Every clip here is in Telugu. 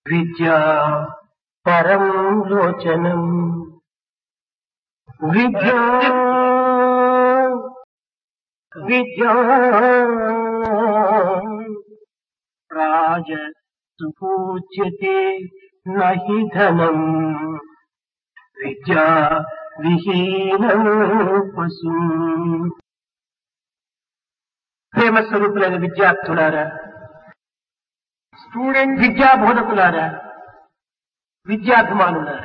విద్యా పరం లోచనం విద్యా విద్యా రాజ సుపూజ్యతే నహి ధనం విద్యా విహీనం పశు. ప్రేమ స్వరూపులైన విద్యార్థులారా, స్టూడెంట్ విద్యా బోధకులారా, విద్యాభిమానులారా,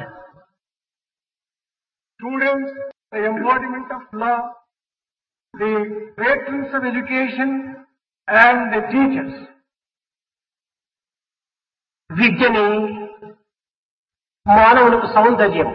students, the embodiment of law, the patrons of education and the teachers. విద్యని మానవులకు సౌందర్యం,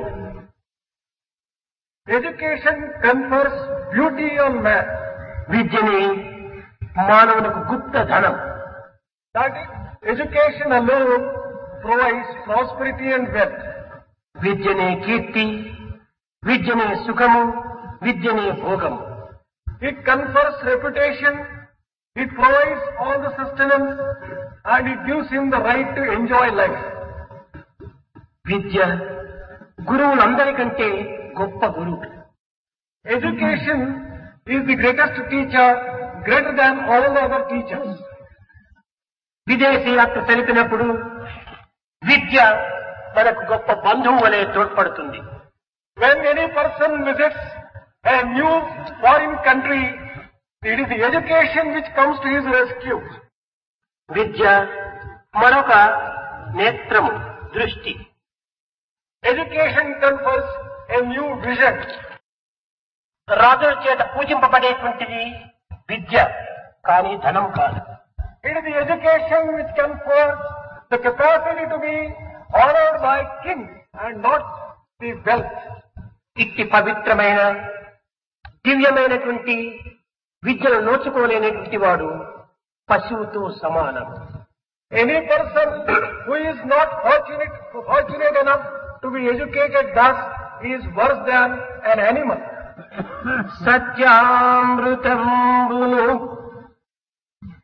Education confers beauty on man. విద్యని మానవులకు గుప్త ధనం, That is, education alone provides prosperity and wealth. విద్యనే కీర్తి, విద్యనే సుఖము, విద్యనే భోగము. It confers reputation, it provides all the sustenance, and it gives him the right to enjoy life. విద్య గురువులందరికంటే గొప్ప గురువు. Education is the greatest teacher, greater than all the other teachers. విదేశీ యాత్ర తెలిపినప్పుడు విద్య మనకు గొప్ప బంధువు వలె తోడ్పడుతుంది. When any person visits a new foreign country, it is the education which comes to his rescue. విద్య మరొక నేత్రము, దృష్టి. Education confers a new vision. రాజుల చేత పూజింపబడేటువంటిది విద్య, కానీ ధనం కాదు. It is the education which confers the capacity to be honored by kings and not the wealth. ఇట్టి పవిత్రమైన దివ్యమైనటువంటి విద్యను నోచుకోలేనటువంటి వాడు పశువుతో సమానం. Any person who is not fortunate enough to be educated thus is worse than an animal. సత్యామృతంబును